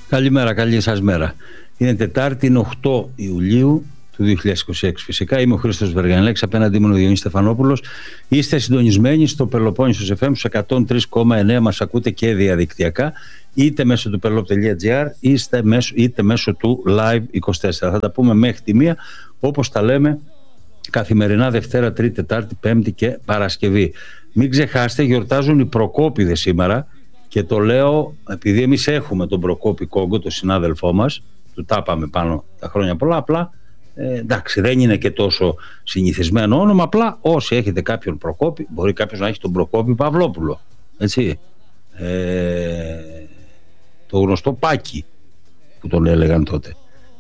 Καλημέρα, καλή σας μέρα. Είναι Τετάρτη, είναι 8 Ιουλίου του 2026 φυσικά. Είμαι ο Χρήστος Βεργανλέξης, απέναντί μου είναι ο Διονύσης Στεφανόπουλος. Είστε συντονισμένοι στο Πελοπόννησος FM στους 103,9. Μας ακούτε και διαδικτυακά, είτε μέσω του pelop.gr είτε μέσω του Live24. Θα τα πούμε μέχρι τη 1, όπως τα λέμε καθημερινά Δευτέρα, Τρίτη, Τετάρτη, Πέμπτη και Παρασκευή. Μην ξεχάσετε, γιορτάζουν οι Προκόπηδες σήμερα. Και το λέω επειδή εμείς έχουμε τον Προκόπη Κόγκο, τον συνάδελφό μας, του τάπαμε πάνω τα χρόνια πολλά, απλά εντάξει, δεν είναι και τόσο συνηθισμένο όνομα, απλά όσοι έχετε κάποιον Προκόπη, μπορεί κάποιος να έχει τον Προκόπη Παυλόπουλο, έτσι, το γνωστό Πάκη που τον έλεγαν τότε.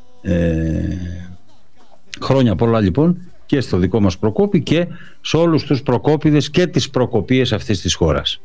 Χρόνια πολλά λοιπόν και στο δικό μας Προκόπη και σε όλους τους Προκόπηδες και τις προκοπίες αυτής της χώρας.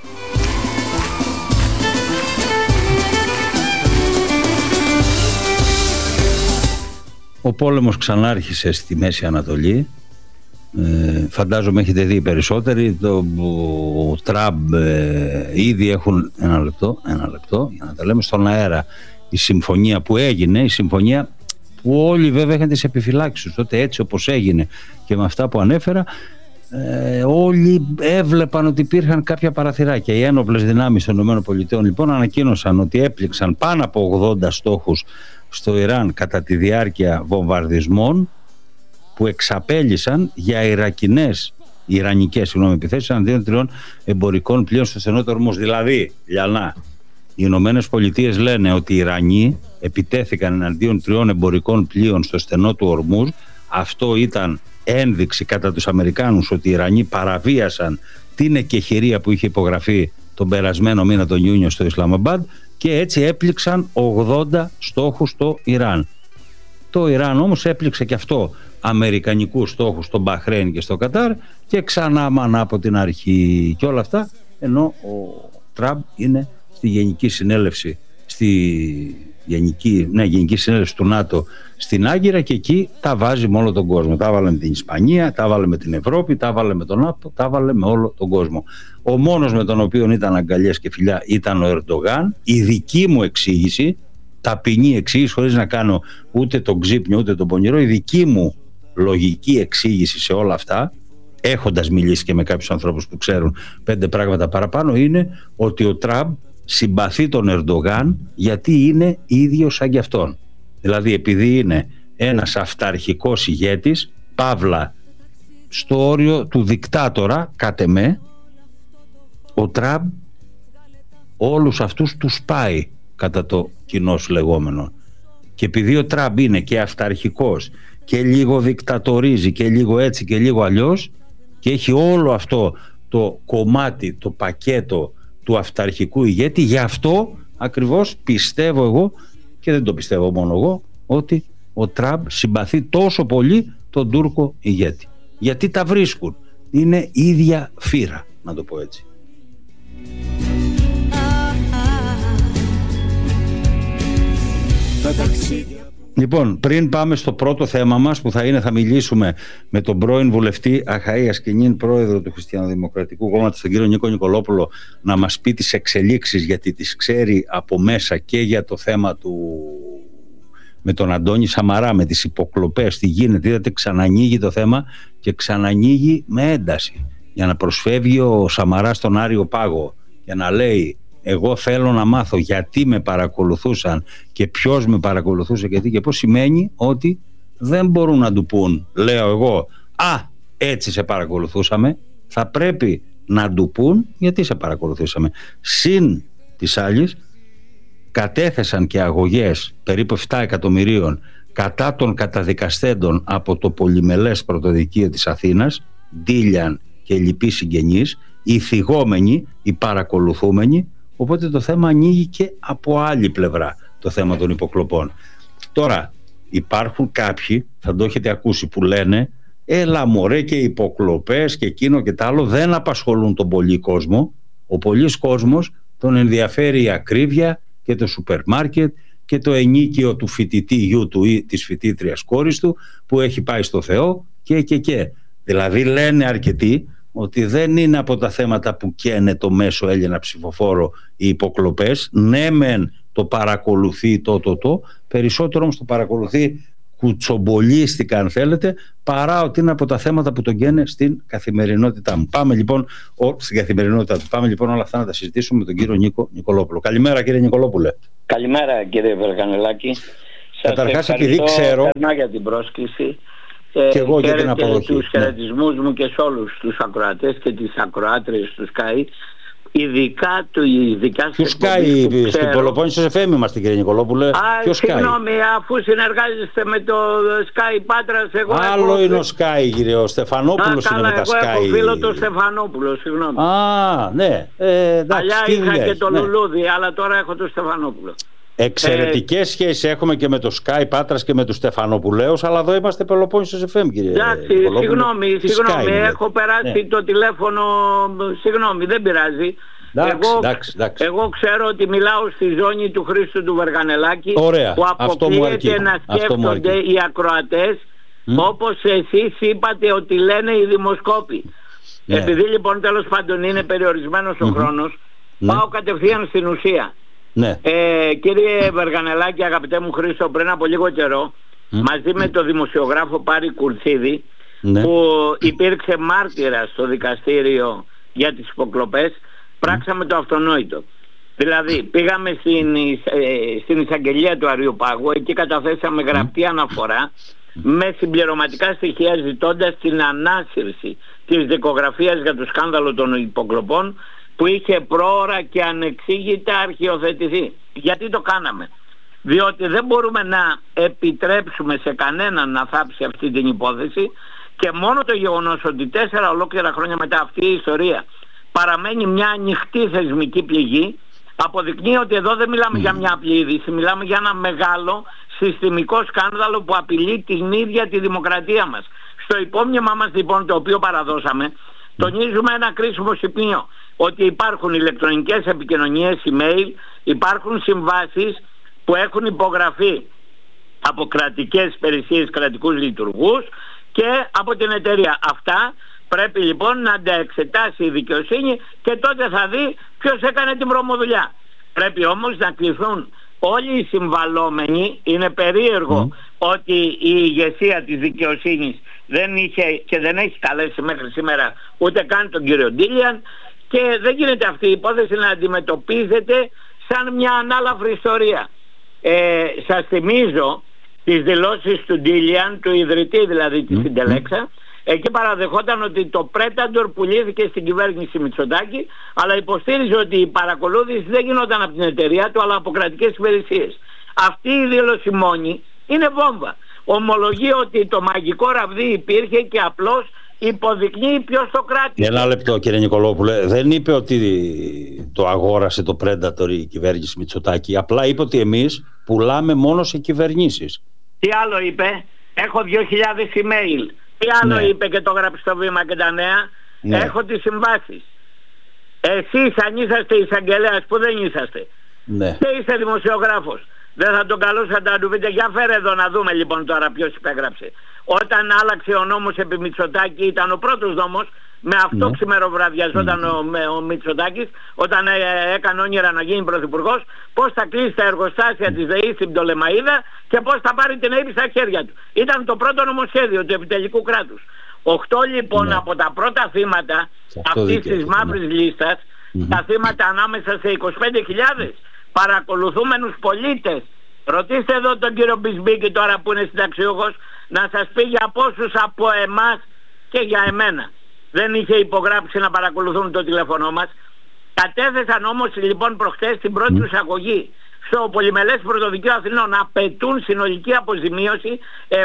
Ο πόλεμος ξανάρχισε στη Μέση Ανατολή. Φαντάζομαι έχετε δει περισσότεροι. Ο Τραμπ ήδη έχουν ένα λεπτό για να τα λέμε στον αέρα. Η συμφωνία που έγινε, η συμφωνία που όλοι βέβαια είχαν τις επιφυλάξεις τότε, έτσι όπως έγινε και με αυτά που ανέφερα, όλοι έβλεπαν ότι υπήρχαν κάποια παραθυράκια. Οι ένοπλες δυνάμεις των ΗΠΑ λοιπόν ανακοίνωσαν ότι έπληξαν πάνω από 80 στόχους στο Ιράν κατά τη διάρκεια βομβαρδισμών που εξαπέλυσαν για ιρανικές επιθέσεις αντίον 3 εμπορικών πλοίων στο στενό του Ορμούζ. Δηλαδή, Λιανά, οι Ηνωμένες Πολιτείες λένε ότι οι Ιρανοί επιτέθηκαν εναντίον 3 εμπορικών πλοίων στο στενό του Ορμούζ. Αυτό ήταν ένδειξη κατά τους Αμερικάνους ότι οι Ιρανοί παραβίασαν την εκεχηρία που είχε υπογραφεί τον περασμένο μήνα τον Ιούνιο στο Ισλαμαμπάντ και έτσι έπληξαν 80 στόχους στο Ιράν. Το Ιράν όμως έπληξε και αυτό αμερικανικούς στόχους στο Μπαχρέιν και στο Κατάρ και ξανά μανά από την αρχή και όλα αυτά, ενώ ο Τραμπ είναι στη Γενική Συνέλευση Γενική Συνέλευση του ΝΑΤΟ στην Άγκυρα και εκεί τα βάζει με όλο τον κόσμο. Τα βάλε με την Ισπανία, τα βάλε με την Ευρώπη, τα βάλε με τον ΝΑΤΟ, τα βάλε με όλο τον κόσμο. Ο μόνος με τον οποίο ήταν αγκαλιές και φιλιά ήταν ο Ερντογάν. Η δική μου εξήγηση, ταπεινή εξήγηση, χωρίς να κάνω ούτε τον ξύπνιο ούτε τον πονηρό, η δική μου λογική εξήγηση σε όλα αυτά, έχοντας μιλήσει και με κάποιους ανθρώπους που ξέρουν 5 πράγματα παραπάνω, είναι ότι ο Τραμπ συμπαθεί τον Ερντογάν γιατί είναι ίδιος σαν κι αυτόν. Δηλαδή επειδή είναι ένας αυταρχικός ηγέτης, παύλα στο όριο του δικτάτορα, κάτε με, ο Τραμπ όλους αυτούς τους πάει κατά το κοινώς λεγόμενο. Και επειδή ο Τραμπ είναι και αυταρχικός και λίγο δικτατορίζει και λίγο έτσι και λίγο αλλιώς και έχει όλο αυτό το κομμάτι, το πακέτο του αυταρχικού ηγέτη, γι' αυτό ακριβώς πιστεύω εγώ, και δεν το πιστεύω μόνο εγώ, ότι ο Τραμπ συμπαθεί τόσο πολύ τον Τούρκο ηγέτη. Γιατί τα βρίσκουν. Είναι ίδια φύρα, να το πω έτσι. Λοιπόν, πριν πάμε στο πρώτο θέμα μας που θα μιλήσουμε με τον πρώην βουλευτή Αχαΐας και νυν πρόεδρο του Χριστιανοδημοκρατικού Κόμματος, τον κύριο Νίκο Νικολόπουλο, να μας πει τις εξελίξεις, γιατί τις ξέρει από μέσα, και για το θέμα του με τον Αντώνη Σαμαρά, με τις υποκλοπές, τι γίνεται. Είδατε, ξανανοίγει το θέμα και ξανανοίγει με ένταση, για να προσφεύγει ο Σαμαράς στον Άριο Πάγο για να λέει: εγώ θέλω να μάθω γιατί με παρακολουθούσαν και ποιος με παρακολουθούσε και τι και πώς. Σημαίνει ότι δεν μπορούν να του πούν, λέω εγώ, έτσι σε παρακολουθούσαμε. Θα πρέπει να του πούν γιατί σε παρακολουθούσαμε. Συν της άλλης, κατέθεσαν και αγωγές περίπου 7 εκατομμυρίων κατά των καταδικαστέντων από το πολυμελές πρωτοδικείο της Αθήνας, Ντίλιαν και λοιποί συγγενείς, οι θυγόμενοι, οι παρακολουθούμενοι. Οπότε το θέμα ανοίγει και από άλλη πλευρά, το θέμα των υποκλοπών. Τώρα υπάρχουν κάποιοι, θα το έχετε ακούσει, που λένε: έλα μωρέ, και οι υποκλοπές και εκείνο και τ' άλλο δεν απασχολούν τον πολύ κόσμο. Ο πολύς κόσμος τον ενδιαφέρει η ακρίβεια και το σούπερ μάρκετ και το ενίκιο του φοιτητή γιου του ή της φοιτήτριας κόρης του που έχει πάει στο Θεό και. Δηλαδή λένε αρκετοί ότι δεν είναι από τα θέματα που καίνε το μέσο Έλληνα ψηφοφόρο οι υποκλοπές. Ναι μεν το παρακολουθεί περισσότερο όμως το παρακολουθεί κουτσομπολίστικα, αν θέλετε, παρά ότι είναι από τα θέματα που τον καίνε στην καθημερινότητά μου. Πάμε λοιπόν στην καθημερινότητά του. Πάμε λοιπόν όλα αυτά να τα συζητήσουμε με τον κύριο Νίκο Νικολόπουλο. Καλημέρα, κύριε Νικολόπουλε. Καλημέρα, κύριε Βεργανελάκη. Καταρχάς, επειδή ξέρω για την πρόσκληση και εγώ για την αποδοχή. Τους χαιρετισμούς μου και σε όλους τους ακροατές και τις ακροάτριες του Sky. Ειδικά η δικιά σας εκπομπή που στην Πελοπόννησο FM είμαστε, κύριε Νικολόπουλε. Συγγνώμη, αφού συνεργάζεστε με το Sky Πάτρας, εγώ άλλο είναι ο Sky, κύριε, ο Στεφανόπουλος είναι με τα Sky. Εγώ έχω φίλο το Στεφανόπουλο, συγγνώμη. Ναι, εντάξει. Παλιά είχα και το Λουλούδι, αλλά τώρα έχω το Στεφανόπουλο. Εξαιρετικές σχέσεις έχουμε και με το Sky Πάτρας και με τους Στεφανοπουλαίους, αλλά εδώ είμαστε Πελοπόννησος FM, κύριε. Εντάξει, συγγνώμη, έχω περάσει το τηλέφωνο, συγγνώμη, δεν πειράζει. Εγώ ξέρω ότι μιλάω στη ζώνη του Χρήστου του Βεργανελάκη. Ωραία. Που αποκλείεται να σκέφτονται οι ακροατές όπως εσείς είπατε ότι λένε οι δημοσκόποι. Επειδή λοιπόν τέλος πάντων είναι περιορισμένος ο χρόνος, πάω κατευθείαν στην ουσία. Κύριε Βεργανελάκη, αγαπητέ μου Χρήστο, πριν από λίγο καιρό μαζί με τον δημοσιογράφο Πάρη Κουρτσίδη, που υπήρξε μάρτυρα στο δικαστήριο για τις υποκλοπές, πράξαμε το αυτονόητο. Δηλαδή πήγαμε στην εισαγγελία του Αριοπάγου, εκεί καταθέσαμε γραπτή αναφορά με συμπληρωματικά στοιχεία, ζητώντας την ανάσυρση της δικογραφίας για το σκάνδαλο των υποκλοπών που είχε πρόωρα και ανεξήγητα αρχιοθετηθεί. Γιατί το κάναμε? Διότι δεν μπορούμε να επιτρέψουμε σε κανέναν να θάψει αυτή την υπόθεση, και μόνο το γεγονός ότι 4 ολόκληρα χρόνια μετά αυτή η ιστορία παραμένει μια ανοιχτή θεσμική πληγή, αποδεικνύει ότι εδώ δεν μιλάμε για μια απλή είδηση, μιλάμε για ένα μεγάλο συστημικό σκάνδαλο που απειλεί την ίδια τη δημοκρατία μας. Στο υπόμνημα μας λοιπόν, το οποίο παραδώσαμε, τονίζουμε ένα κρίσιμο σημείο, ότι υπάρχουν ηλεκτρονικές επικοινωνίες, email, υπάρχουν συμβάσεις που έχουν υπογραφεί από κρατικές υπηρεσίες, κρατικούς λειτουργούς και από την εταιρεία. Αυτά πρέπει λοιπόν να τα εξετάσει η δικαιοσύνη και τότε θα δει ποιος έκανε την βρωμοδουλειά. Πρέπει όμως να κληθούν όλοι οι συμβαλόμενοι. Είναι περίεργο ότι η ηγεσία της δικαιοσύνης δεν είχε και δεν έχει καλέσει μέχρι σήμερα ούτε καν τον κύριο Ντίλιαν, και δεν γίνεται αυτή η υπόθεση να αντιμετωπίζεται σαν μια ανάλαφρη ιστορία. Σας θυμίζω τις δηλώσεις του Ντίλιαν, του ιδρυτή δηλαδή της Συντελέξα. Εκεί παραδεχόταν ότι το Πρέταντορ πουλήθηκε στην κυβέρνηση Μητσοτάκη, αλλά υποστήριζε ότι η παρακολούθηση δεν γινόταν από την εταιρεία του αλλά από κρατικές υπηρεσίες. Αυτή η δήλωση μόνη είναι βόμβα. Ομολογεί ότι το μαγικό ραβδί υπήρχε και απλώς υποδεικνύει ποιος το κράτησε. Ένα λεπτό, κύριε Νικολόπουλε. Δεν είπε ότι το αγόρασε το Predator η κυβέρνηση Μητσοτάκη. Απλά είπε ότι εμείς πουλάμε μόνο σε κυβερνήσεις. Τι άλλο είπε? Έχω 2.000 email. Τι άλλο είπε και το γράψει στο Βήμα και τα Νέα? Έχω τις συμβάσεις. Εσείς αν είσαστε εισαγγελέας, που δεν είσαστε, και είστε δημοσιογράφος, δεν θα τον καλούσατε να του πείτε για φέρε εδώ να δούμε λοιπόν τώρα ποιος υπέγραψε? Όταν άλλαξε ο νόμος επί Μητσοτάκη, ήταν ο πρώτος νόμος, με αυτό ξημεροβραδιαζόταν ο Μητσοτάκης όταν έκανε όνειρα να γίνει πρωθυπουργός, πώς θα κλείσει τα εργοστάσια της ΔΕΗ στην Πτολεμαΐδα και πώς θα πάρει την ΑΕΠ στα χέρια του. Ήταν το πρώτο νομοσχέδιο του επιτελικού κράτους. 8 λοιπόν από τα πρώτα θύματα αυτής της μαύρης λίστας, τα θύματα ανάμεσα σε 25.000 παρακολουθούμενους πολίτες. Ρωτήστε εδώ τον κύριο Μπισμπίκη τώρα που είναι συνταξιούχος να σας πει για πόσους από εμάς και για εμένα δεν είχε υπογράψει να παρακολουθούν το τηλέφωνο μας. Κατέθεσαν όμως λοιπόν προχθές την πρώτη τους αγωγή στο Πολυμελές Πρωτοδικείο Αθηνών. Απαιτούν συνολική αποζημίωση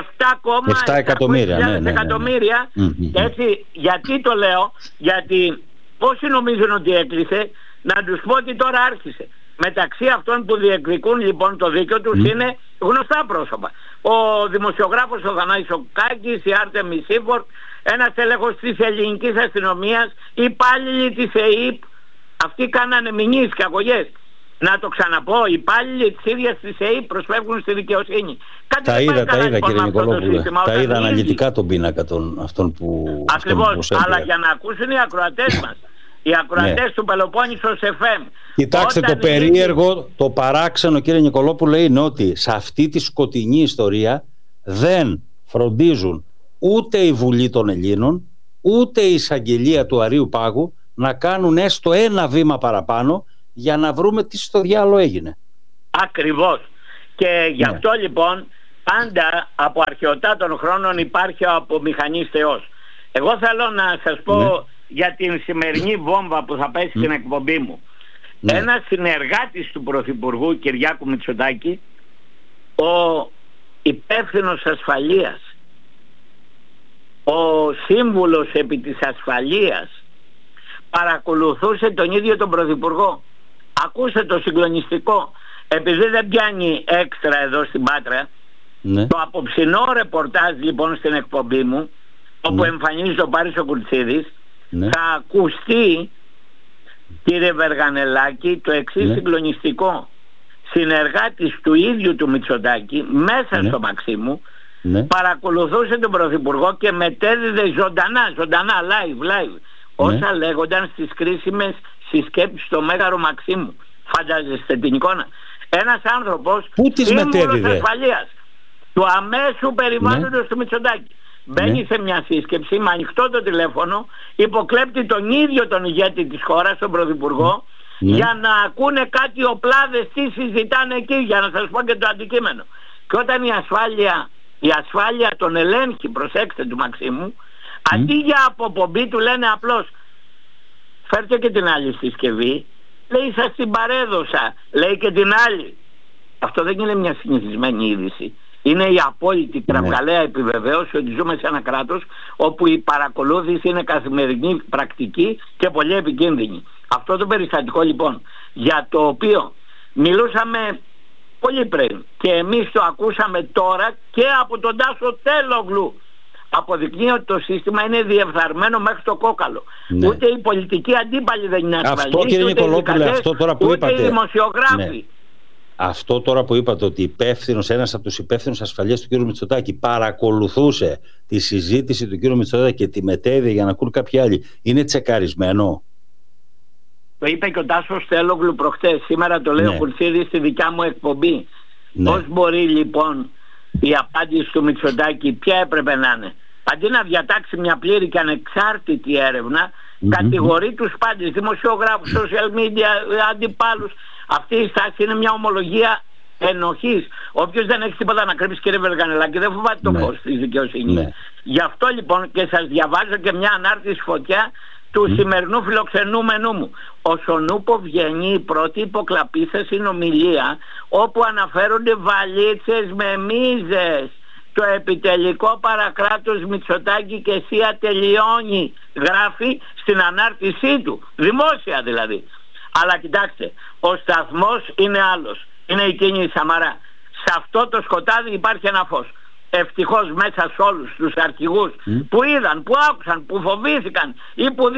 7,7 εκατομμύρια. Έτσι, γιατί το λέω? Γιατί πόσοι νομίζουν ότι έκλεισε? Να τους πω ότι τώρα άρχισε. Μεταξύ αυτών που διεκδικούν λοιπόν το δίκαιο τους είναι γνωστά πρόσωπα. Ο δημοσιογράφος ο Θανάσης ο Κάκης, η Άρτεμις Σίφορτ, ένας τέλεχος της ελληνικής αστυνομίας, υπάλληλοι της ΕΕΠ. Αυτοί κάνανε μηνύσεις και αγωγές. Να το ξαναπώ, οι υπάλληλοι της ίδιας της ΕΕΠ προσφεύγουν στη δικαιοσύνη. Τα είδα κύριε Νικολόπουλε. Τα είδα αναλυτικά τον πίνακα αυτόν που... Ακριβώς, αλλά για να ακούσουν οι ακροατές μας. οι ακροατές του Πελοπόννησος FM. Κοιτάξτε, το περίεργο, το παράξενο, κύριε Νικολόπουλο, είναι ότι σε αυτή τη σκοτεινή ιστορία δεν φροντίζουν ούτε η Βουλή των Ελλήνων, ούτε η εισαγγελία του Αρείου Πάγου να κάνουν έστω ένα βήμα παραπάνω για να βρούμε τι στο διάλογο έγινε. Ακριβώς. Και γι' αυτό λοιπόν πάντα από αρχαιοτά των χρόνων υπάρχει ο απομηχανής Θεός. Εγώ θέλω να σας πω για την σημερινή βόμβα που θα πέσει στην εκπομπή μου. Ένας συνεργάτης του Πρωθυπουργού Κυριάκου Μητσοτάκη, ο υπεύθυνος ασφαλείας, ο σύμβουλος επί της ασφαλείας, παρακολουθούσε τον ίδιο τον Πρωθυπουργό. Ακούστε το συγκλονιστικό. Επειδή δεν πιάνει έξτρα εδώ στην Πάτρα, το απόψινό ρεπορτάζ λοιπόν στην εκπομπή μου, όπου εμφανίζεται ο Πάρης ο Κουρτσίδης, θα ακουστεί, κύριε Βεργανελάκη, το εξής συγκλονιστικό. Συνεργάτης του ίδιου του Μητσοτάκη, μέσα στο Μαξίμου, παρακολουθούσε τον Πρωθυπουργό και μετέδιδε ζωντανά, live, όσα λέγονταν στις κρίσιμες συσκέψεις στο Μέγαρο Μαξίμου. Φαντάζεστε την εικόνα. Ένας άνθρωπος σύμβουλος ασφαλείας του αμέσου περιβάλλοντος του Μητσοτάκη μπαίνει σε μια σύσκεψη με ανοιχτό το τηλέφωνο, υποκλέπτει τον ίδιο τον ηγέτη της χώρας, τον Πρωθυπουργό, για να ακούνε κάτι οπλάδες τι συζητάνε εκεί, για να σας πω και το αντικείμενο. Και όταν η ασφάλεια τον ελέγχει, προσέξτε, του Μαξίμου, αντί για αποπομπή του λένε απλώς φέρτε και την άλλη συσκευή. Λέει, σας την παρέδωσα. Λέει και την άλλη. Αυτό δεν είναι μια συνηθισμένη είδηση. Είναι η απόλυτη κραυγαλαία επιβεβαίωση ότι ζούμε σε ένα κράτος όπου η παρακολούθηση είναι καθημερινή πρακτική και πολύ επικίνδυνη. Αυτό το περιστατικό λοιπόν, για το οποίο μιλούσαμε πολύ πριν και εμείς το ακούσαμε τώρα και από τον Τάσο Τελόγλου, αποδεικνύει ότι το σύστημα είναι διεφθαρμένο μέχρι το κόκαλο. Ούτε οι πολιτικοί αντίπαλοι δεν είναι ασφαλείς, αυτό, κύριε Νικολόπουλε, αυτό τώρα που είπατε, οι δημοσιογράφοι. Αυτό τώρα που είπατε, ότι ένας από τους υπεύθυνους ασφαλείας του κ. Μητσοτάκη παρακολουθούσε τη συζήτηση του κ. Μητσοτάκη και τη μετέδιδε για να ακούν κάποιοι άλλοι, είναι τσεκαρισμένο? Το είπε και ο Τάσος Τελόγλου προχτές. Σήμερα το λέει ο Κουρτσίδης στη δικιά μου εκπομπή. Πώς μπορεί λοιπόν η απάντηση του Μητσοτάκη, ποια έπρεπε να είναι? Αντί να διατάξει μια πλήρη και ανεξάρτητη έρευνα, κατηγορεί τους πάντες, δημοσιογράφους, social media, αντιπάλους. Αυτή η στάση είναι μια ομολογία ενοχής. Όποιος δεν έχει τίποτα να κρύψει, κύριε Βεργανελάκη, δεν φοβάται το φως της δικαιοσύνης. Γι' αυτό λοιπόν και σας διαβάζω και μια ανάρτηση φωτιά του σημερινού φιλοξενούμενου μου. Ο Σονούπο βγαίνει η πρώτη υποκλαπή σε συνομιλία, όπου αναφέρονται βαλίτσες με μίζες. Το επιτελικό παρακράτος Μητσοτάκη και Σία τελειώνει, γράφει στην ανάρτησή του, δημόσια δηλαδή. Αλλά κοιτάξτε, ο σταθμός είναι άλλος, είναι η κίνηση Σαμαρά. Σε αυτό το σκοτάδι υπάρχει ένα φως. Ευτυχώς μέσα σε όλους τους αρχηγούς που είδαν, που άκουσαν, που φοβήθηκαν ή που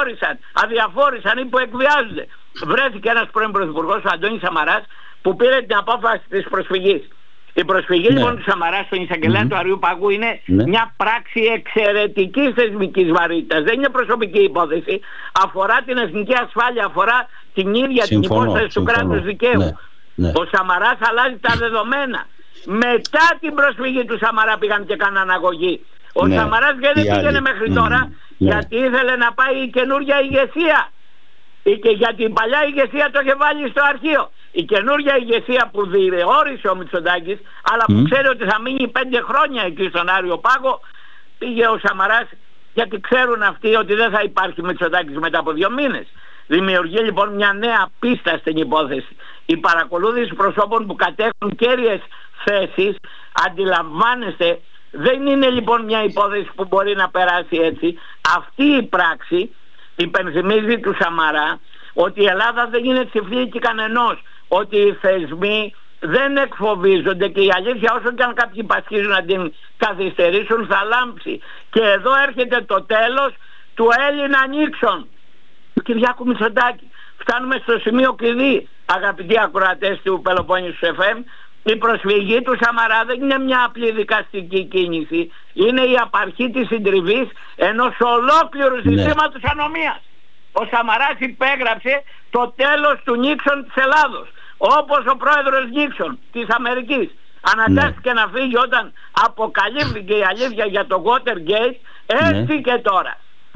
αδιαφόρησαν ή που εκβιάζονται, βρέθηκε ένας πρώην πρωθυπουργός, ο Αντώνης Σαμαράς, που πήρε την απόφαση της προσφυγής. Η προσφυγή λοιπόν του Σαμαρά στον εισαγγελέα του Αρείου Παγού είναι μια πράξη εξαιρετικής θεσμικής βαρύτητας. Δεν είναι προσωπική υπόθεση. Αφορά την εθνική ασφάλεια, αφορά την ίδια την υπόσταση του κράτους δικαίου. Ο Σαμαράς αλλάζει τα δεδομένα. Μετά την προσφυγή του Σαμαρά πήγαν και κάναν αγωγή. Ο Σαμαράς δεν πήγαινε μέχρι τώρα γιατί ήθελε να πάει η καινούργια ηγεσία. Και για την παλιά ηγεσία το είχε βάλει στο αρχείο. Η καινούργια ηγεσία που διόρισε ο Μητσοτάκης, αλλά που ξέρει ότι θα μείνει 5 χρόνια εκεί στον Άριο Πάγο, πήγε ο Σαμαράς, γιατί ξέρουν αυτοί ότι δεν θα υπάρχει Μητσοτάκης μετά από 2 μήνες. Δημιουργεί λοιπόν μια νέα πίστα στην υπόθεση. Η παρακολούθηση προσώπων που κατέχουν κέρυες θέσεις, αντιλαμβάνεστε, δεν είναι λοιπόν μια υπόθεση που μπορεί να περάσει έτσι. Αυτή η πράξη υπενθυμίζει του Σαμαρά ότι η Ελλάδα δεν είναι τσιφλίκη κανενός, ότι οι θεσμοί δεν εκφοβίζονται και η αλήθεια, όσο και αν κάποιοι πασχίζουν να την καθυστερήσουν, θα λάμψει. Και εδώ έρχεται το τέλος του Έλληνα Νίξον, του Κυριάκου Μητσοτάκη. Φτάνουμε στο σημείο κλειδί, αγαπητοί ακροατές του Πελοπόννησου FM. Η προσφυγή του Σαμαρά δεν είναι μια απλή δικαστική κίνηση. Είναι η απαρχή της συντριβής ενός ολόκληρου συστήματος ανομίας. Ο Σαμαράς υπέγραψε το τέλος του Νίξον της Ελλάδος, όπως ο πρόεδρος Νίξον της Αμερικής αναγκάστηκε να φύγει όταν αποκαλύφθηκε η αλήθεια για το Watergate. Έτσι και τώρα.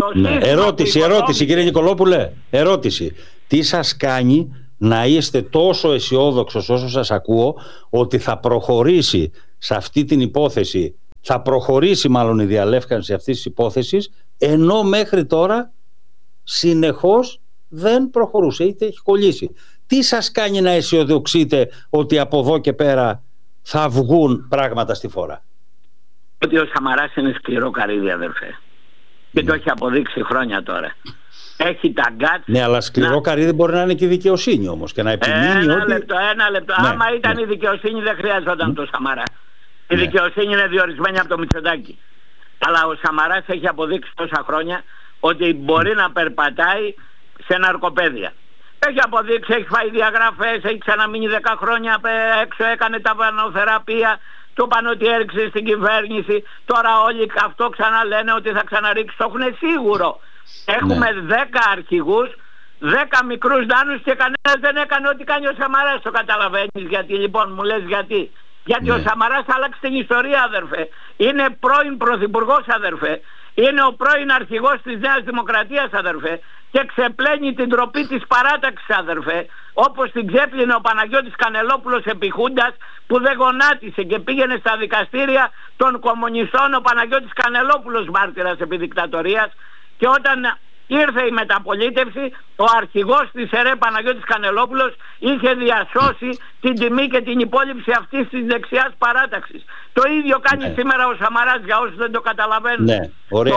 Ερώτηση κύριε Νικολόπουλε, ερώτηση. Τι σας κάνει να είστε τόσο αισιόδοξος όσο σας ακούω ότι θα προχωρήσει σε αυτή την υπόθεση, θα προχωρήσει μάλλον η διαλεύκανση αυτής της υπόθεσης, ενώ μέχρι τώρα συνεχώς δεν προχωρούσε, είτε έχει κολλήσει? Τι σας κάνει να αισιοδοξείτε ότι από εδώ και πέρα θα βγουν πράγματα στη φόρα? Ότι ο Σαμαράς είναι σκληρό καρύδι, αδερφέ, και το έχει αποδείξει χρόνια τώρα. Έχει τα γκάτς. Ναι, αλλά σκληρό καρύδι μπορεί να είναι και η δικαιοσύνη όμως, και να επιμείνει ένα λεπτό. Ναι, άμα ήταν η δικαιοσύνη δεν χρειαζόταν το Σαμαρά. Η δικαιοσύνη είναι διορισμένη από το Μητσοτάκη. Αλλά ο Σαμαράς έχει αποδείξει τόσα χρόνια ότι μπορεί να περπατάει σε ναρκοπαίδια. Έχει αποδείξει, έχει φάει διαγραφές, έχει ξαναμείνει 10 χρόνια έξω, έκανε τα βανοθεραπεία, του είπαν ότι έριξε στην κυβέρνηση. Τώρα όλοι αυτό ξαναλένε ότι θα ξαναρίξει. Το έχουν σίγουρο. Έχουμε 10 αρχηγούς, 10 μικρούς νάνους και κανένας δεν έκανε ό,τι κάνει ο Σαμαράς. Το καταλαβαίνεις γιατί? Λοιπόν, μου λες γιατί? Γιατί ο Σαμαράς άλλαξε την ιστορία, αδερφέ. Είναι πρώην πρωθυπουργός, αδερφέ. Είναι ο πρώην αρχηγός της Νέας Δημοκρατίας, αδερφέ. Και ξεπλένει την τροπή της παράταξης, αδερφέ. Όπως την ξέπλυνε ο Παναγιώτης Κανελόπουλος επί Χούντας, που δεν γονάτισε και πήγαινε στα δικαστήρια των κομμουνιστών ο Παναγιώτης Κανελόπουλος, μάρτυρας επί δικτατορίας. Και όταν ήρθε η μεταπολίτευση, ο αρχηγός της ΕΡΕ Παναγιώτης Κανελόπουλος είχε διασώσει την τιμή και την υπόλοιψη αυτής της δεξιάς παράταξης. Το ίδιο κάνει σήμερα ο Σαμαράς, για όσους δεν το καταλαβαίνουν. Ναι, ωραία.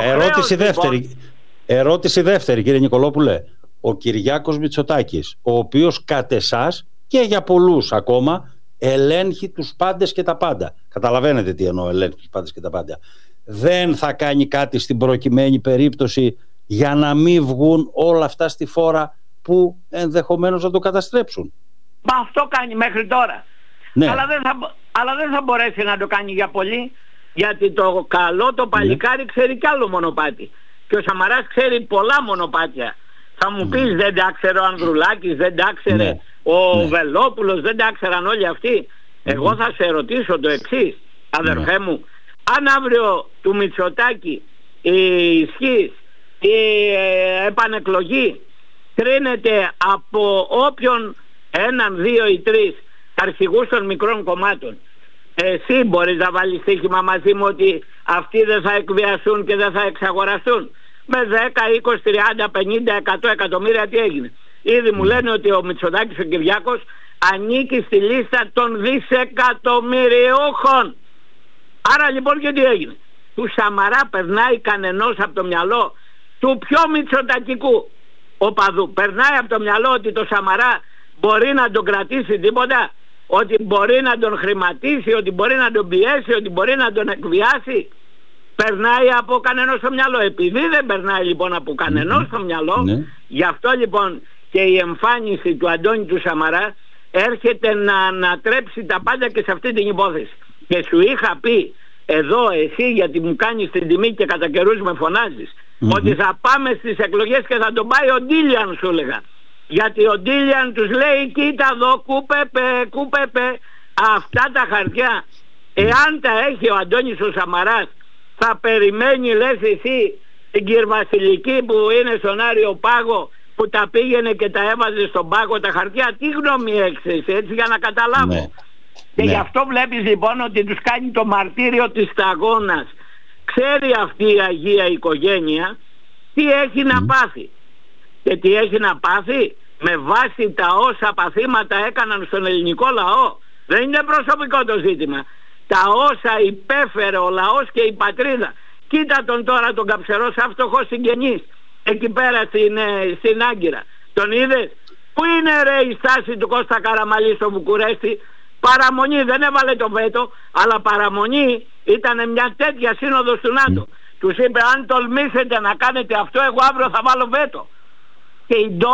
Ερώτηση δεύτερη, κύριε Νικολόπουλε. Ο Κυριάκος Μητσοτάκης, ο οποίος κατ' εσάς και για πολλούς ακόμα ελέγχει τους πάντες και τα πάντα. Καταλαβαίνετε τι εννοώ, ελέγχει τους πάντες και τα πάντα. Δεν θα κάνει κάτι στην προκειμένη περίπτωση για να μην βγουν όλα αυτά στη φόρα που ενδεχομένως να το καταστρέψουν? Μα αυτό κάνει μέχρι τώρα. Ναι. Αλλά δεν θα μπορέσει να το κάνει για πολύ, γιατί το καλό το παλικάρι ξέρει κι άλλο μονοπάτι. Και ο Σαμαράς ξέρει πολλά μονοπάτια. Θα μου πεις δεν τα ξέρει ο Ανδρουλάκης, δεν τα ξέρει ο Βελόπουλος, δεν τα ξέραν όλοι αυτοί. Εγώ θα σε ρωτήσω το εξής, αδερφέ μου. Αν αύριο του Μητσοτάκη η ισχύς, η επανεκλογή κρίνεται από όποιον έναν, δύο ή τρεις αρχηγούς των μικρών κομμάτων, εσύ μπορείς να βάλεις στοίχημα μαζί μου ότι αυτοί δεν θα εκβιαστούν και δεν θα εξαγοραστούν? Με 10, 20, 30, 50, 100 εκατομμύρια τι έγινε? Ήδη μου λένε ότι ο Μητσοτάκης ο Κυριάκος ανήκει στη λίστα των δισεκατομμυριούχων. Άρα λοιπόν και τι έγινε? Του Σαμαρά περνάει κανενός από το μυαλό του πιο μητσοτακικού οπαδού? Περνάει από το μυαλό ότι το Σαμαρά μπορεί να τον κρατήσει τίποτα? Ότι μπορεί να τον χρηματίσει, ότι μπορεί να τον πιέσει, ότι μπορεί να τον εκβιάσει? Περνάει από κανενός στο μυαλό? Επειδή δεν περνάει λοιπόν από κανενός στο μυαλό, γι' αυτό λοιπόν και η εμφάνιση του Αντώνη του Σαμαρά έρχεται να ανατρέψει τα πάντα και σε αυτή την υπόθεση. Και σου είχα πει εδώ εσύ, γιατί μου κάνεις την τιμή και κατά καιρούς με φωνάζεις, ότι θα πάμε στις εκλογές και θα τον πάει ο Ντίλιαν, σου έλεγα. Γιατί ο Ντίλιαν τους λέει κοίτα εδώ κούπεπε αυτά τα χαρτιά. Εάν τα έχει ο Αντώνης ο Σαμαράς, θα περιμένει, λες εσύ, την Κυρβασιλική που είναι στον Άριο Πάγο, που τα πήγαινε και τα έβαζε στον πάγο τα χαρτιά? Τι γνώμη έχεις έτσι, για να καταλάβω? Και γι' αυτό βλέπεις λοιπόν ότι τους κάνει το μαρτύριο της σταγόνας. Ξέρει αυτή η Αγία οικογένεια τι έχει να πάθει. Και τι έχει να πάθει με βάση τα όσα παθήματα έκαναν στον ελληνικό λαό. Δεν είναι προσωπικό το ζήτημα. Τα όσα υπέφερε ο λαός και η πατρίδα. Κοίτα τον τώρα τον καψερό σαν φτωχό συγγενής εκεί πέρα στην Άγκυρα. Τον είδες? Πού είναι ρε η στάση του Κώστα Καραμαλή στο Βουκουρέστι? Παραμονή, δεν έβαλε το βέτο, αλλά παραμονή ήταν μια τέτοια σύνοδος του ΝΑΤΟ. Τους είπε αν τολμήσετε να κάνετε αυτό, εγώ αύριο θα βάλω βέτο. Και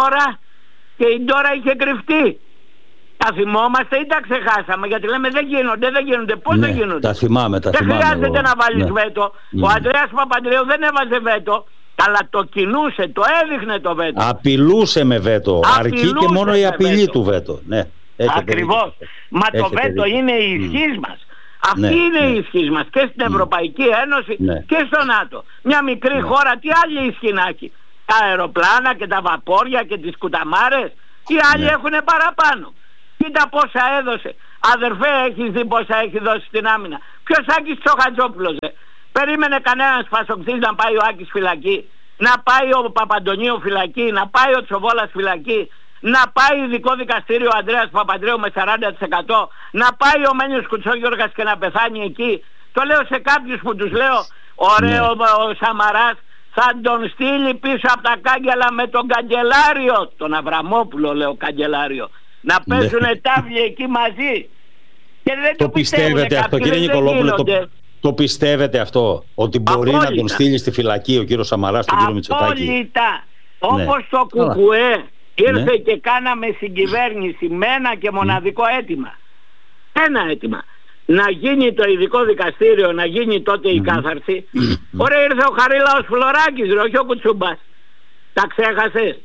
η Ντόρα είχε κρυφτεί. Τα θυμόμαστε ή τα ξεχάσαμε? Γιατί λέμε δεν γίνονται. Πώς δεν γίνονται? Τα θυμάμαι. Δεν χρειάζεται να βάλεις βέτο. Ο Ανδρέας Παπαντρέου δεν έβαζε βέτο. Αλλά το κινούσε, το έδειχνε το βέτο. Απειλούσε με βέτο. Αρκεί και μόνο η απειλή του βέτο. Ναι, ακριβώς. Μα το βέτο είναι η ισχύς μας. Αυτή είναι η ισχύς μας και στην Ευρωπαϊκή Ένωση και στο ΝΑΤΟ. Μια μικρή χώρα τι άλλη ισχύ να έχει? Τα αεροπλάνα και τα βαπόρια και τις κουταμάρες. Οι άλλοι έχουν παραπάνω. Κοίτα πόσα έδωσε. Αδερφέ, έχεις δει πόσα έχει δώσει στην άμυνα? Ποιος Άκης Τσοχατζόπουλος? Περίμενε κανένας Πασοκτής να πάει ο Άκης φυλακή? Να πάει ο Παπαντονίου φυλακή? Να πάει ο Τσοβόλας φυλακή? Να πάει ειδικό δικαστήριο ο Ανδρέας Παπαντρέου με 40%? Να πάει ο Μένιος Κουτσόγιοργας και να πεθάνει εκεί? Το λέω σε κάποιους που τους λέω ωραίο ο Σαμαράς θα τον στείλει πίσω από τα κάγκελα με τον καγκελάριο, τον Αβραμόπουλο λέω καγκελάριο, να παίζουνε τάβλοι εκεί μαζί. Και δεν το πιστεύετε αυτό, κύριε Νικολόπουλε? Το πιστεύετε αυτό, ότι μπορεί να τον στείλει στη φυλακή ο κύριος Σαμαράς, τον κύριο Μητσοτάκη? Απόλυτα. Όπως το ΚΚΕ ήρθε και κάναμε συγκυβέρνηση με ένα και μοναδικό αίτημα. Ένα αίτημα. Να γίνει το ειδικό δικαστήριο, να γίνει τότε η κάθαρση. Ωραία, ήρθε ο Χαρίλαος Φλωράκης, όχι ο Κουτσούμπας. Τα ξέχασες?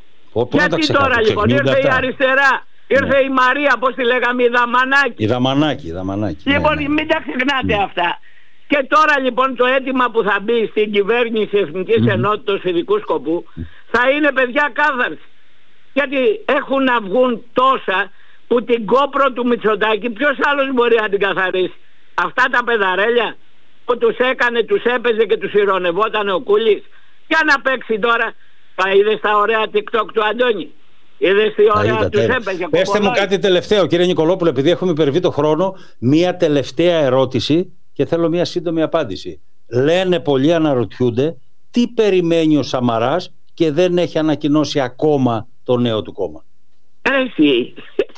Γιατί τώρα λοιπόν ήρθε η αριστερά, ήρθε η Μαρία, πώς τη λέγαμε, η Δαμανάκη. Η Δαμανάκη. Λοιπόν, μην τα ξεχνάτε αυτά. Και τώρα λοιπόν το αίτημα που θα μπει στην κυβέρνηση Εθνικής Ενότητας Ειδικού Σκοπού θα είναι, παιδιά, κάθαρση. Γιατί έχουν να βγουν τόσα που την κόπρο του Μητσοτάκη ποιος άλλος μπορεί να την καθαρίσει? Αυτά τα παιδαρέλια που τους έκανε, τους έπαιζε και τους ηρωνευόταν ο Κούλης. Για να παίξει τώρα. Είδες τα ωραία TikTok του Αντώνη? Είδες τι ωραία τους έπαιζε? Πέστε μου κάτι τελευταίο, κύριε Νικολόπουλο, επειδή έχουμε υπερβεί το χρόνο. Μία τελευταία ερώτηση και θέλω μία σύντομη απάντηση. Λένε πολλοί, αναρωτιούνται, τι περιμένει ο Σαμαράς και δεν έχει ανακοινώσει ακόμα το νέο του κόμμα? Εσύ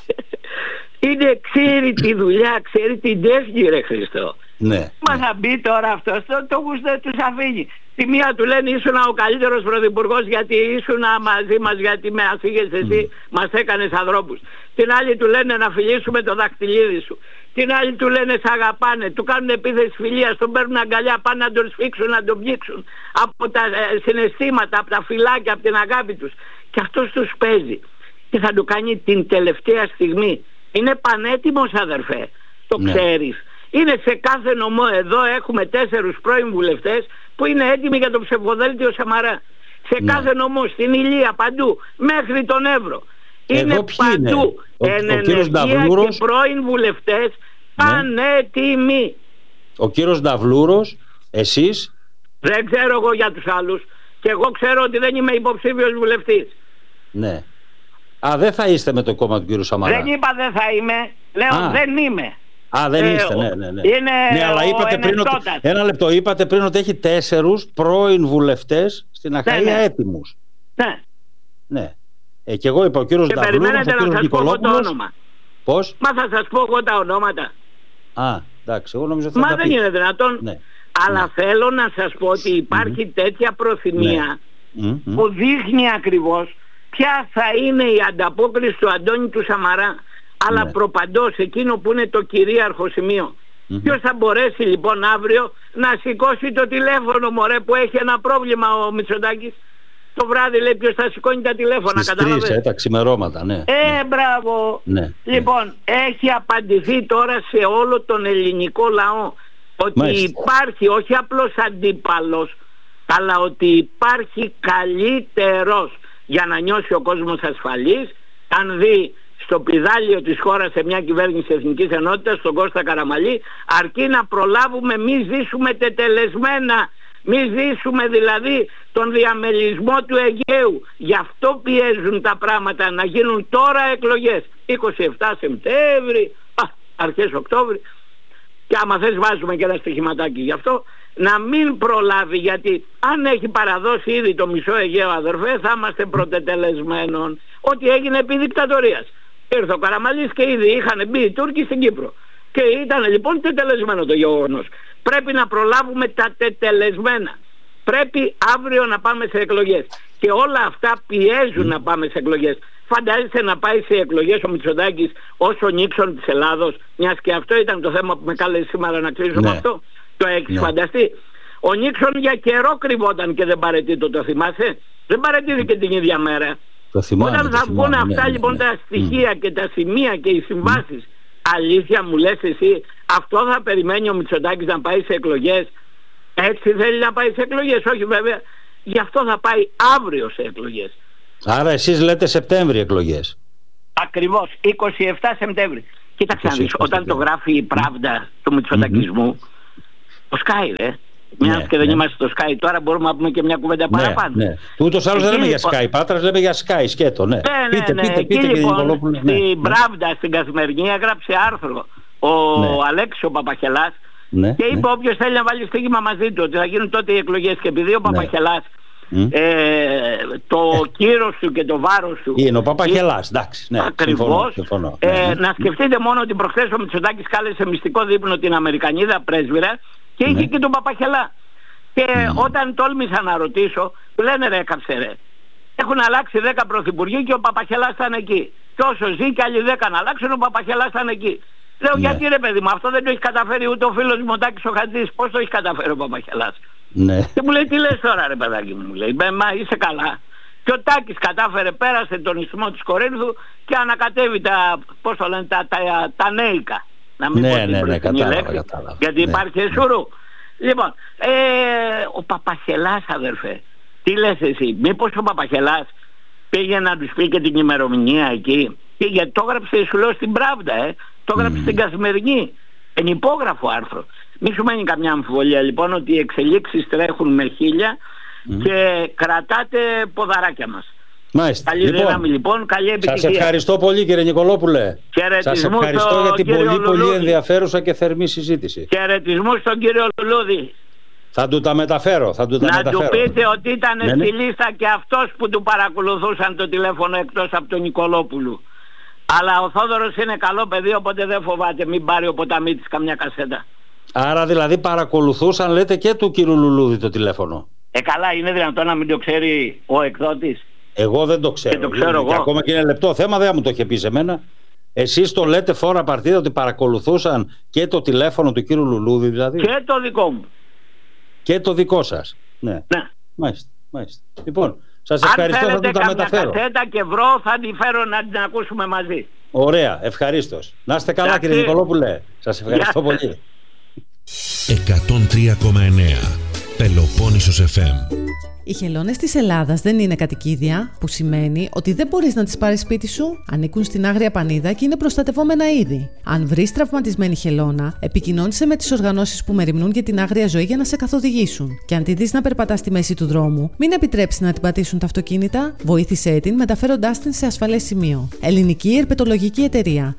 είναι, ξέρει τη δουλειά, ξέρει την τέχνη, ρε Χριστό. Μα θα μπει τώρα αυτός, το γούστο τους αφήνει. Τη μία του λένε ήσουν ο καλύτερος πρωθυπουργός γιατί ήσουν μαζί μας, γιατί με αφήγες εσύ, μας έκανες ανθρώπους. Την άλλη του λένε να φιλήσουμε το δακτυλίδι σου. Την άλλη του λένε σ' αγαπάνε, του κάνουν επίθεση φιλίας, τον παίρνουν αγκαλιά, πάνε να τον σφίξουν, να τον πιήξουν από τα συναισθήματα, από τα φυλάκια, από την αγάπη τους. Και αυτός τους παίζει και θα το κάνει την τελευταία στιγμή. Είναι πανέτοιμος, αδερφέ, το ξέρεις. Είναι σε κάθε νομό. Εδώ έχουμε 4 πρώην βουλευτές που είναι έτοιμοι για το ψευδοδέλτιο Σαμαρά. Σε κάθε νομό, στην Ηλία, παντού, μέχρι τον Εύρο. Είναι παντού ενεργεία και πρώην βουλευτές πανέτοιμοι. Ο κύριος Νταυλούρος, εσείς? Δεν ξέρω εγώ για τους άλλους. Και εγώ ξέρω ότι δεν είμαι υποψήφιος βουλευτής. Ναι. Δεν θα είστε με το κόμμα του κύριου Σαμαρά? Δεν είπα δεν θα είμαι. Λέω δεν είμαι. Δεν είστε, ναι. Είναι αλλά είπατε πριν ότι, ένα λεπτό, είπατε πριν ότι έχει 4 πρώην βουλευτές στην Αχαΐα έτοιμους. Ναι. Και εγώ είπα ο κύριος Νταυλούρος, ο κύριος Νικολόπουλος. Πώς? Μα θα σας πω εγώ τα ονόματα. Εντάξει, εγώ νομίζω ότι Μα δεν είναι δυνατόν. Αλλά θέλω να σας πω ότι υπάρχει τέτοια προθυμία που δείχνει ακριβώς ποια θα είναι η ανταπόκριση του Αντώνη του Σαμαρά. Αλλά προπαντός εκείνο που είναι το κυρίαρχο σημείο. Ποιος θα μπορέσει λοιπόν αύριο να σηκώσει το τηλέφωνο, μωρέ, που έχει ένα πρόβλημα ο Μητσοτάκης? Το βράδυ λέει ποιος θα σηκώνει τα τηλέφωνα? Στις 3 τα ξημερώματα, μπράβο. Λοιπόν, έχει απαντηθεί τώρα σε όλο τον ελληνικό λαό ότι υπάρχει όχι απλώς αντίπαλος, αλλά ότι υπάρχει καλύτερος για να νιώσει ο κόσμος ασφαλής. Αν δει στο πηδάλιο της χώρας σε μια κυβέρνηση Εθνικής Ενότητας, τον Κώστα Καραμαλή, αρκεί να προλάβουμε μη ζήσουμε τετελεσμένα, μη ζήσουμε δηλαδή τον διαμελισμό του Αιγαίου. Γι' αυτό πιέζουν τα πράγματα να γίνουν τώρα εκλογές 27 Σεπτέμβρη, αρχές Οκτώβρη, και άμα θες βάζουμε και ένα στοιχηματάκι γι' αυτό, να μην προλάβει, γιατί αν έχει παραδώσει ήδη το μισό Αιγαίο, αδερφέ, θα είμαστε πρωτετελεσμένων. Ό,τι έγινε επί δικτατορίας. Ήρθε ο Καραμαλής και ήδη είχαν μπει οι Τούρκοι στην Κύπρο. Και ήταν λοιπόν τετελεσμένο το γεγονός. Πρέπει να προλάβουμε τα τετελεσμένα. Πρέπει αύριο να πάμε σε εκλογές. Και όλα αυτά πιέζουν να πάμε σε εκλογές. Φαντάζεσαι να πάει σε εκλογές ο Μητσοτάκης ως ο Νίξον της Ελλάδος? Μιας και αυτό ήταν το θέμα που με κάλεσε σήμερα να κλείσω με αυτό. Το έχεις φανταστεί? Ο Νίξον για καιρό κρυβόταν και δεν παραιτείται, το θυμάσαι? Δεν παραιτήθηκε την ίδια μέρα. Όταν θα βγουν αυτά λοιπόν τα στοιχεία και τα σημεία και οι συμβάσεις, αλήθεια μου λες εσύ, αυτό θα περιμένει ο Μητσοτάκης να πάει σε εκλογές? Έτσι θέλει να πάει σε εκλογές? Όχι βέβαια, γι' αυτό θα πάει αύριο σε εκλογές. Άρα εσείς λέτε Σεπτέμβρη εκλογές? Ακριβώς, 27 Σεπτέμβρη. Κοίταξε να δεις, όταν το γράφει η Pravda του Μητσοτακισμού, το Sky μιας και δεν είμαστε στο Sky τώρα, μπορούμε να πούμε και μια κουβέντα παραπάνω. Ναι. Ούτως άλλως δεν λέμε για Sky Πάτρας, λέμε για Sky σκέτο. Ναι. Πείτε λοιπόν, στην Pravda, στην Καθημερινή, έγραψε άρθρο ο Αλέξης ο Παπαχελάς, και είπε όποιος θέλει να βάλει στοίχημα μαζί του ότι θα γίνουν τότε οι εκλογές, και επειδή ο Παπαχελάς το κύρος του και το βάρος του είναι ο Παπαχελάς, εντάξει, ναι, ακριβώς, συμφωνώ. Να σκεφτείτε μόνο ότι προχθές ο Μητσοτάκης κάλεσε μυστικό δείπνο την Αμερικανίδα πρέσβυρα και είχε και τον Παπαχελά. Και όταν τόλμησα να ρωτήσω, του λένε ρε έκαψε ρε, έχουν αλλάξει 10 πρωθυπουργοί και ο Παπαχελάς ήταν εκεί. Και όσο ζει και άλλοι 10 να αλλάξουν, ο Παπαχελάς ήταν εκεί. Λέω γιατί ρε παιδί μου, αυτό δεν το έχει καταφέρει ούτε ο φίλος μου ο Τάκης ο Χατζής? Πώς το έχει καταφέρει ο Παπαχελάς? Και μου λέει τι λες τώρα ρε παιδάκι μου, λέει, μα είσαι καλά? Και ο Τάκης κατάφερε, πέρασε τον ισθμό της Κορίνθου και ανακατεύει τα, πώς το λένε, τα νέικα. Να μην πω την προηγούμενη λέξη, γιατί υπάρχει εσουρού. Λοιπόν, ο Παπαχελάς αδερφέ, τι λες εσύ? Μήπως ο Παπαχελάς πήγε να τους πει και την ημερομηνία εκεί? Και γιατί το έγραψε σου λέω στην Pravda, το έγραψε στην Καθημερινή, εν υπόγραφο άρθρο. Μη σου μένει καμιά αμφιβολία λοιπόν ότι οι εξελίξεις τρέχουν με χίλια και κρατάτε ποδαράκια μας. Μάλιστα. Καλή δύναμη λοιπόν, καλή επιτυχία. Σας ευχαριστώ πολύ κύριε Νικολόπουλε. Σας ευχαριστώ για την πολύ ενδιαφέρουσα και θερμή συζήτηση. Χαιρετισμούς στον κύριο Λουλούδη. Θα του τα μεταφέρω. Να του πείτε ότι ήταν στη λίστα και αυτός που του παρακολουθούσαν το τηλέφωνο εκτός από τον Νικολόπουλου. Αλλά ο Θόδωρος είναι καλό παιδί, οπότε δεν φοβάται, μην πάρει ο Ποταμίτης καμιά κασέτα. Άρα δηλαδή παρακολουθούσαν λέτε και του κύριου Λουλούδη το τηλέφωνο? Καλά, είναι δυνατόν να μην το ξέρει ο εκδότης? Εγώ δεν το ξέρω. Και το ξέρω εγώ. Και ακόμα και είναι λεπτό θέμα, δεν μου το είχε πει σε μένα. Εσείς το λέτε φόρα παρτίδα ότι παρακολουθούσαν και το τηλέφωνο του κύριου Λουλούδη δηλαδή? Και το δικό μου. Και το δικό σας? Ναι. Μάλιστα. Λοιπόν, σας ευχαριστώ, θα του τα μεταφέρω. Αν θέλετε κασέτα και βρω, θα τη φέρω να την ακούσουμε μαζί. Ωραία, ευχαρίστως. Να είστε καλά κύριε Νικολόπουλε. Σας ευχαριστώ πολύ. 103,9 Πελοπόννησος FM. Οι χελώνες της Ελλάδας δεν είναι κατοικίδια, που σημαίνει ότι δεν μπορείς να τις πάρεις σπίτι σου. Ανήκουν στην Άγρια Πανίδα και είναι προστατευόμενα είδη. Αν βρεις τραυματισμένη χελώνα, επικοινώνησε με τις οργανώσεις που μεριμνούν για την άγρια ζωή για να σε καθοδηγήσουν. Και αν τη δεις να περπατά στη μέση του δρόμου, μην επιτρέψεις να την πατήσουν τα αυτοκίνητα. Βοήθησέ την μεταφέροντάς την σε ασφαλές σημείο. Ελληνική Ερπετολογική Εταιρεία.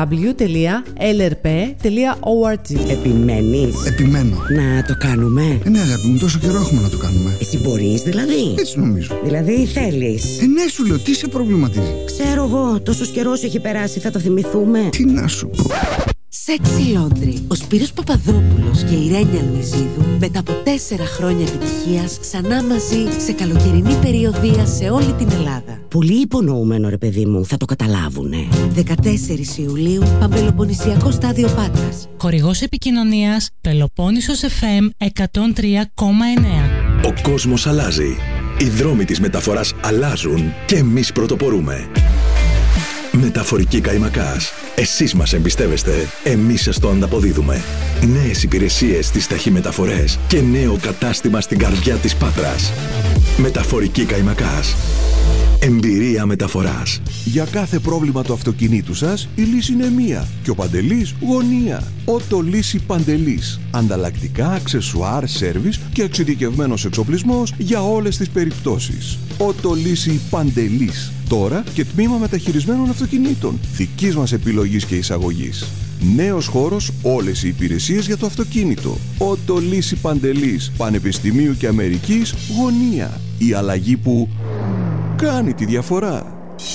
www.lrp.org. Επιμένεις? Επιμένω. Να το κάνουμε? Ναι, αγάπη μου, τόσο καιρό έχουμε να το κάνουμε. Εσύ μπορείς δηλαδή? Έτσι νομίζω. Δηλαδή θέλεις? Ναι, σου λέω, τι σε προβληματίζει? Ξέρω εγώ, τόσος καιρός έχει περάσει, θα το θυμηθούμε. Τι να σου πω. Sexy Laundry. Ο Σπύρος Παπαδόπουλος και η Ρένια Λουιζίδου μετά από 4 χρόνια επιτυχίας ξανά μαζί σε καλοκαιρινή περιοδεία σε όλη την Ελλάδα. Πολύ υπονοούμενο ρε παιδί μου, θα το καταλάβουνε. 14 Ιουλίου, Παμπελοποννησιακό Στάδιο Πάτρας. Χορηγός επικοινωνίας Πελοπόννησος FM 103,9. Ο κόσμος αλλάζει. Οι δρόμοι της μεταφοράς αλλάζουν και εμείς πρωτοπορούμε. Μεταφορική Καϊμακάς. Εσείς μας εμπιστεύεστε, εμείς σας το ανταποδίδουμε. Νέες υπηρεσίες στις ταχυμεταφορές και νέο κατάστημα στην καρδιά της Πάτρας. Μεταφορική Καϊμακάς. Εμπειρία μεταφοράς. Για κάθε πρόβλημα του αυτοκινήτου σας, η λύση είναι μία. Και ο Παντελής γωνία. Ότο Λύση Παντελής. Ανταλλακτικά, αξεσουάρ, σέρβις και εξειδικευμένος εξοπλισμός για όλες τις περιπτώσεις. Ότο Λύση Παντελής. Τώρα και τμήμα μεταχειρισμένων αυτοκινήτων. Δικής μας επιλογής και εισαγωγής. Νέος χώρος, όλες οι υπηρεσίες για το αυτοκίνητο. Ότο Λύση Παντελής. Πανεπιστημίου και Αμερικής γωνία. Η αλλαγή που κάνει τη διαφορά.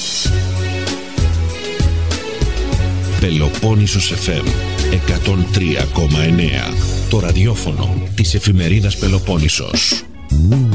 Πελοπόννησος FM 103,9. Το ραδιόφωνο της εφημερίδας Πελοπόννησος.